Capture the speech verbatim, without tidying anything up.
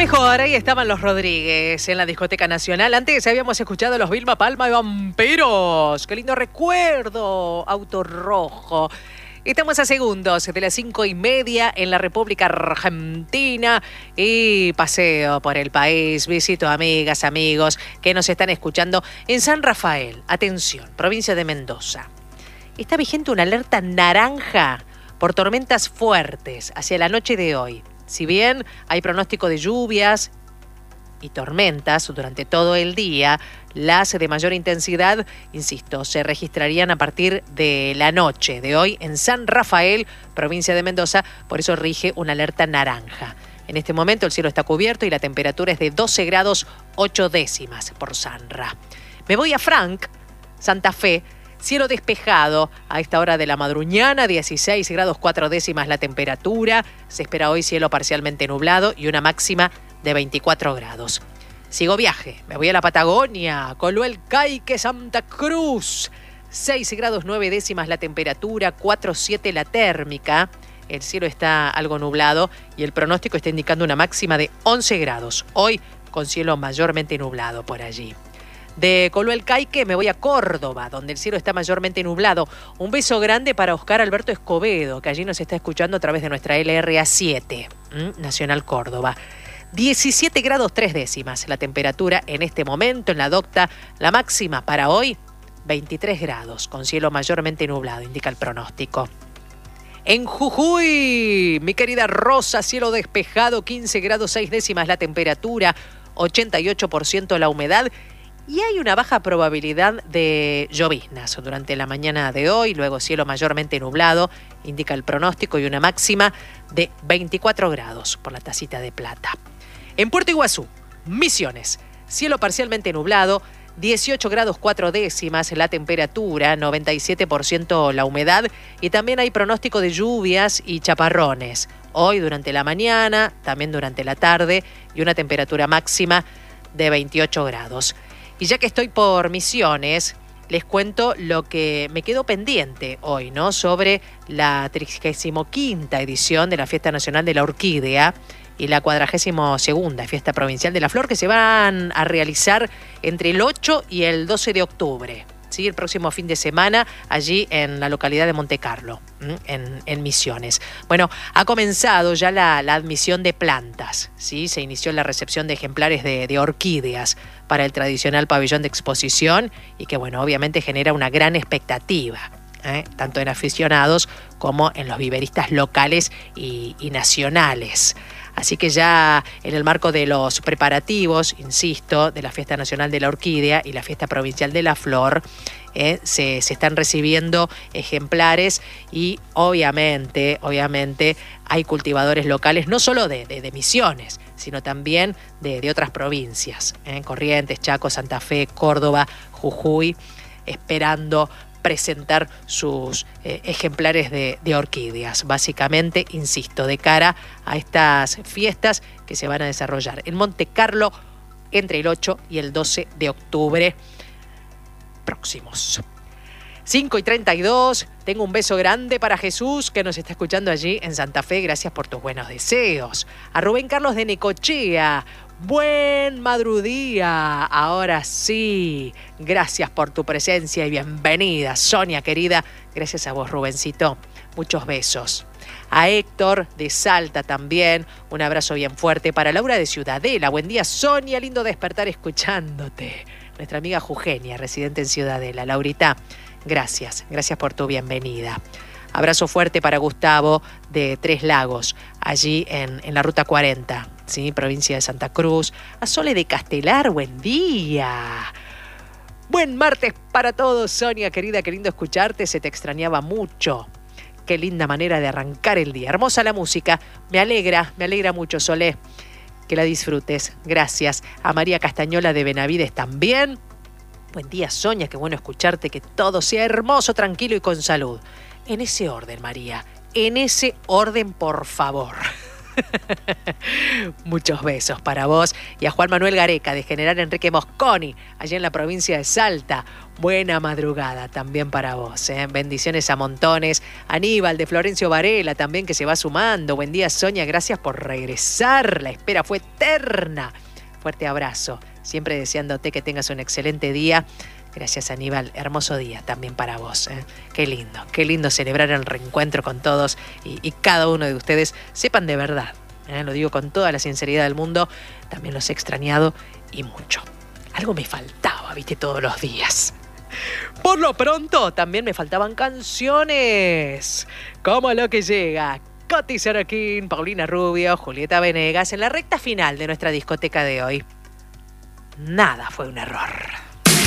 mejor, ahí estaban los Rodríguez en la Discoteca Nacional. Antes habíamos escuchado a los Vilma Palma y Vampiros. ¡Qué lindo recuerdo! Auto Rojo. Estamos a segundos de las cinco y media en la República Argentina y paseo por el país, visito a amigas, amigos que nos están escuchando en San Rafael. Atención, provincia de Mendoza. Está vigente una alerta naranja por tormentas fuertes hacia la noche de hoy. Si bien hay pronóstico de lluvias y tormentas durante todo el día, las de mayor intensidad, insisto, se registrarían a partir de la noche de hoy en San Rafael, provincia de Mendoza, por eso rige una alerta naranja. En este momento el cielo está cubierto y la temperatura es de doce grados ocho décimas por Sanra. Me voy a Frank, Santa Fe. Cielo despejado a esta hora de la madruñana, dieciséis grados cuatro décimas la temperatura. Se espera hoy cielo parcialmente nublado y una máxima de veinticuatro grados. Sigo viaje, me voy a la Patagonia, Coloel Caique, Santa Cruz. seis grados nueve décimas la temperatura, cuatro siete la térmica. El cielo está algo nublado y el pronóstico está indicando una máxima de once grados. Hoy con cielo mayormente nublado por allí. De Coloel Caique me voy a Córdoba, donde el cielo está mayormente nublado. Un beso grande para Oscar Alberto Escobedo, que allí nos está escuchando a través de nuestra L R A siete, ¿m? Nacional Córdoba. diecisiete grados tres décimas la temperatura en este momento en la Docta. La máxima para hoy, veintitrés grados, con cielo mayormente nublado, indica el pronóstico. En Jujuy, mi querida Rosa, cielo despejado, quince grados seis décimas la temperatura, ochenta y ocho por ciento la humedad. Y hay una baja probabilidad de lloviznas durante la mañana de hoy, luego cielo mayormente nublado, indica el pronóstico, y una máxima de veinticuatro grados por la tacita de plata. En Puerto Iguazú, Misiones, cielo parcialmente nublado, dieciocho grados cuatro décimas la temperatura, noventa y siete por ciento la humedad, y también hay pronóstico de lluvias y chaparrones. Hoy durante la mañana, también durante la tarde, y una temperatura máxima de veintiocho grados. Y ya que estoy por Misiones, les cuento lo que me quedó pendiente hoy, ¿no? Sobre la trigésima quinta edición de la Fiesta Nacional de la Orquídea y la cuadragésima segunda Fiesta Provincial de la Flor, que se van a realizar entre el ocho y el doce de octubre. ¿Sí? El próximo fin de semana, allí en la localidad de Monte Carlo, en, en Misiones. Bueno, ha comenzado ya la, la admisión de plantas, ¿sí? Se inició la recepción de ejemplares de, de orquídeas para el tradicional pabellón de exposición y que, bueno, obviamente genera una gran expectativa, ¿eh? Tanto en aficionados como en los viveristas locales y, y nacionales. Así que ya en el marco de los preparativos, insisto, de la Fiesta Nacional de la Orquídea y la Fiesta Provincial de la Flor, eh, se, se están recibiendo ejemplares y obviamente, obviamente hay cultivadores locales, no solo de, de, de Misiones, sino también de, de otras provincias, eh, Corrientes, Chaco, Santa Fe, Córdoba, Jujuy, esperando presentar sus eh, ejemplares de, de orquídeas, básicamente, insisto, de cara a estas fiestas que se van a desarrollar en Monte Carlo entre el ocho y el doce de octubre próximos. cinco y treinta y dos, tengo un beso grande para Jesús, que nos está escuchando allí en Santa Fe, gracias por tus buenos deseos. A Rubén Carlos de Necochea, buen madrudía, ahora sí, gracias por tu presencia y bienvenida, Sonia querida, gracias a vos Rubencito, muchos besos. A Héctor de Salta también, un abrazo bien fuerte. Para Laura de Ciudadela, buen día Sonia, lindo despertar escuchándote. Nuestra amiga Jugenia, residente en Ciudadela. Laurita, gracias, gracias por tu bienvenida. Abrazo fuerte para Gustavo de Tres Lagos, allí en, en la Ruta cuarenta, ¿sí? Provincia de Santa Cruz. A Sole de Castelar, buen día. Buen martes para todos, Sonia, querida, qué lindo escucharte, se te extrañaba mucho. Qué linda manera de arrancar el día. Hermosa la música, me alegra, me alegra mucho, Solé. Que la disfrutes, gracias. A María Castañola de Benavides también. Buen día, Sonia, qué bueno escucharte, que todo sea hermoso, tranquilo y con salud. En ese orden, María, en ese orden, por favor. Muchos besos para vos y a Juan Manuel Gareca de General Enrique Mosconi, allá en la provincia de Salta. Buena madrugada también para vos, ¿eh? Bendiciones a montones. Aníbal de Florencio Varela también, que se va sumando. Buen día, Sonia, gracias por regresar. La espera fue eterna. Fuerte abrazo. Siempre deseándote que tengas un excelente día. Gracias, Aníbal. Hermoso día también para vos, ¿eh? Qué lindo, qué lindo celebrar el reencuentro con todos y, y cada uno de ustedes. Sepan de verdad, ¿eh? Lo digo con toda la sinceridad del mundo, también los he extrañado y mucho. Algo me faltaba, viste, todos los días. Por lo pronto, también me faltaban canciones, como lo que llega. Coti Sorokin, Paulina Rubio, Julieta Venegas, en la recta final de nuestra discoteca de hoy. Nada fue un error.